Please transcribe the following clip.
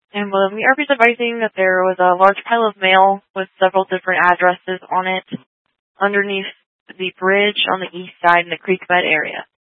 And we are advising that there was a large pile of mail with several different addresses on it underneath the bridge on the east side in the creek bed area.